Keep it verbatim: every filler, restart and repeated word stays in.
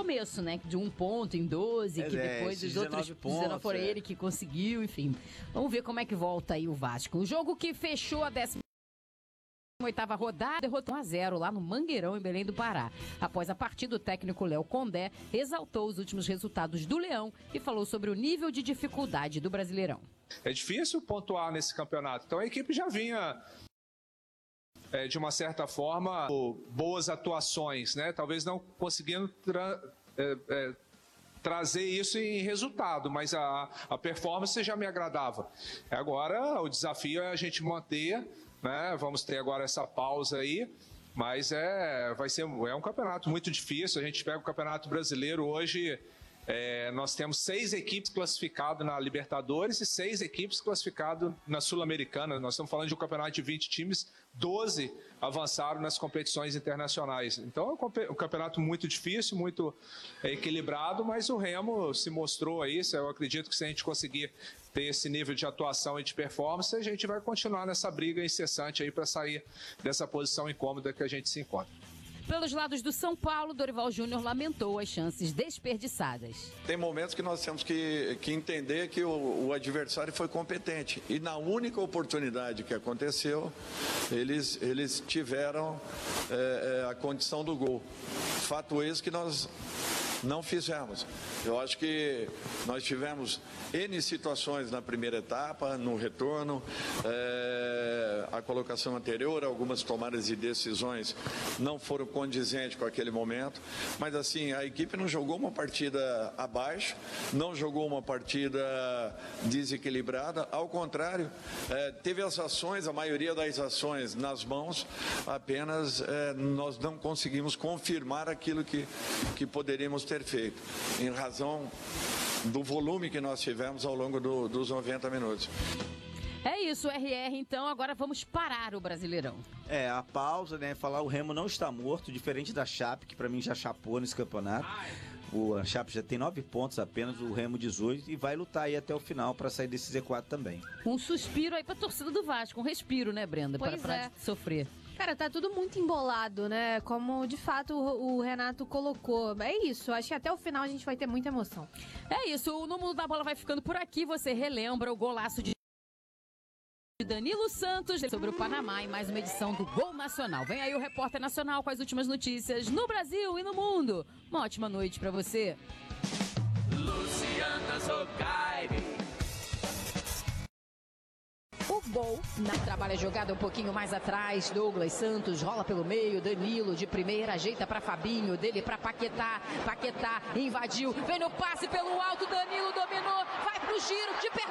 começo, né? De um ponto em doze, é, que depois é, os outros pontos, foram é. ele que conseguiu, enfim. Vamos ver como é que volta aí o Vasco. O jogo que fechou a décima oitava rodada, derrotou um a zero lá no Mangueirão, em Belém do Pará. Após a partida, o técnico Léo Condé exaltou os últimos resultados do Leão e falou sobre o nível de dificuldade do Brasileirão. É difícil pontuar nesse campeonato. Então a equipe já vinha, é, de uma certa forma, boas atuações, né? Talvez não conseguindo tra- é, é, trazer isso em resultado, mas a, a performance já me agradava. Agora o desafio é a gente manter, né? Vamos ter agora essa pausa aí, mas é, vai ser, é um campeonato muito difícil. A gente pega o Campeonato Brasileiro hoje, é, nós temos seis equipes classificadas na Libertadores e seis equipes classificadas na Sul-Americana. Nós estamos falando de um campeonato de vinte times, doze avançaram nas competições internacionais. Então é um campeonato muito difícil, muito é, equilibrado, mas o Remo se mostrou aí. Eu acredito que se a gente conseguir ter esse nível de atuação e de performance, a gente vai continuar nessa briga incessante aí para sair dessa posição incômoda que a gente se encontra. Pelos lados do São Paulo, Dorival Júnior lamentou as chances desperdiçadas. Tem momentos que nós temos que, que entender que o, o adversário foi competente. E na única oportunidade que aconteceu, eles, eles tiveram é, é, a condição do gol. Fato esse que nós não fizemos. Eu acho que nós tivemos N situações na primeira etapa, no retorno, é, a colocação anterior, algumas tomadas de decisões não foram condizentes com aquele momento, mas assim, a equipe não jogou uma partida abaixo, não jogou uma partida desequilibrada, ao contrário, é, teve as ações, a maioria das ações nas mãos, apenas é, nós não conseguimos confirmar aquilo que, que poderíamos ter feito, em razão do volume que nós tivemos ao longo do, dos noventa minutos. É isso, R R, então agora vamos parar o Brasileirão. É, a pausa, né, falar o Remo não está morto, diferente da Chape, que pra mim já chapou nesse campeonato. O a Chape já tem nove pontos apenas, o Remo dezoito, e vai lutar aí até o final pra sair desse Z quatro também. Um suspiro aí pra torcida do Vasco, um respiro, né, Brenda, Pois para é. pra sofrer. Cara, tá tudo muito embolado, né? Como de fato o, o Renato colocou. É isso, acho que até o final a gente vai ter muita emoção. É isso, o No Mundo da Bola vai ficando por aqui. Você relembra o golaço de Danilo Santos sobre o Panamá em mais uma edição do Gol Nacional. Vem aí o Repórter Nacional com as últimas notícias no Brasil e no mundo. Uma ótima noite pra você. Luciana Zocaire. O gol na trabalha jogada um pouquinho mais atrás. Douglas Santos rola pelo meio. Danilo de primeira ajeita para Fabinho, dele para Paquetá. Paquetá invadiu, vem no passe pelo alto. Danilo dominou, vai pro giro de pé.